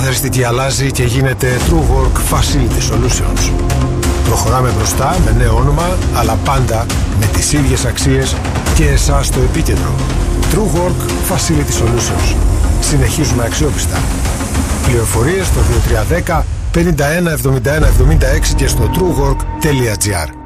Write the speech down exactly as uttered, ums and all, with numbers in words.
χαρακτηριστική αλλάζει και γίνεται TrueWork Facility Solutions. Προχωράμε μπροστά με νέο όνομα, αλλά πάντα με τις ίδιες αξίες και εσάς στο επίκεντρο. TrueWork Facility Solutions. Συνεχίζουμε αξιόπιστα. Πληροφορίες στο δύο τρία ένα μηδέν πενήντα ένα εβδομήντα ένα εβδομήντα έξι και στο truework τελεία gr.